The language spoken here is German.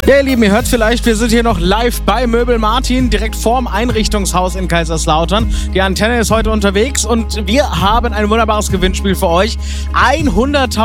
Ja, ihr Lieben, ihr hört vielleicht, wir sind hier noch live bei Möbel Martin, direkt vorm Einrichtungshaus in Kaiserslautern. Die Antenne ist heute unterwegs und wir haben ein wunderbares Gewinnspiel für euch. 100.000